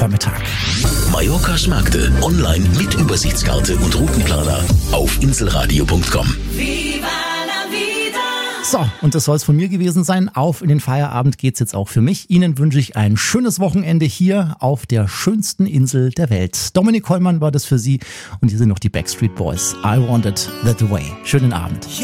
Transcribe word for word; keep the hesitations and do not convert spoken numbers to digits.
Vormittag. Mallorcas Märkte online mit Übersichtskarte und Routenplaner auf inselradio punkt com. So, und das soll es von mir gewesen sein. Auf in den Feierabend geht's jetzt auch für mich. Ihnen wünsche ich ein schönes Wochenende hier auf der schönsten Insel der Welt. Dominik Hollmann war das für Sie und hier sind noch die Backstreet Boys. I Want It That Way. Schönen Abend.